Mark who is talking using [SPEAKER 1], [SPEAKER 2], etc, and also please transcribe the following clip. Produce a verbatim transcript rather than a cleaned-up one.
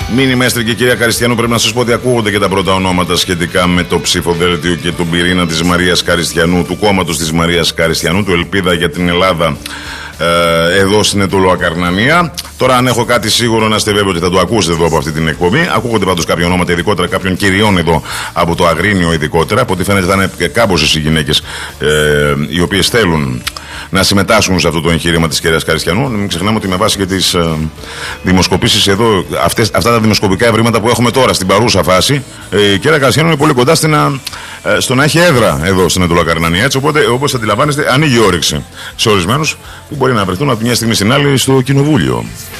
[SPEAKER 1] Μήνυμα έστρικε η κυρία Καριστιανού. Πρέπει να σας πω ότι ακούγονται και τα πρώτα ονόματα σχετικά με το ψηφοδέλτιο και τον πυρήνα της Μαρίας Καριστιανού, του κόμματος της Μαρίας Καριστιανού, του Ελπίδα για την Ελλάδα, ε, εδώ στην Αιτωλοακαρνανία. Τώρα, αν έχω κάτι σίγουρο, να είστε βέβαιοι ότι θα το ακούσετε εδώ από αυτή την εκπομπή. Ακούγονται πάντως κάποια ονόματα, ειδικότερα κάποιων κυριών εδώ από το Αγρίνιο, ειδικότερα. Από ό,τι φαίνεται, θα είναι και κάμποσες οι γυναίκες ε, οι οποίες θέλουν να συμμετάσχουν σε αυτό το εγχείρημα της κυρίας Καριστιανού. Μην ξεχνάμε ότι με βάση και τις ε, δημοσκοπήσεις εδώ, αυτές, αυτά τα δημοσκοπικά ευρήματα που έχουμε τώρα στην παρούσα φάση, ε, η κυρία Καριστιανού είναι πολύ κοντά στην, ε, στο να έχει έδρα εδώ στην Αιτωλοακαρνανία. Έτσι, οπότε, όπως αντιλαμβάνεστε, ανοίγει όρεξη σε ορισμένους που μπορεί να βρεθούν από τη μια στιγμή στην άλλη στο κοινοβούλιο.